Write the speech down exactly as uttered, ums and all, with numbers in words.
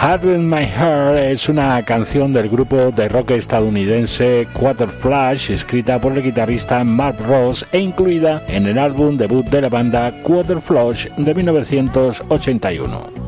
Heart in My Heart es una canción del grupo de rock estadounidense Quaterflash, escrita por el guitarrista Mark Ross e incluida en el álbum debut de la banda Quaterflash de mil novecientos ochenta y uno.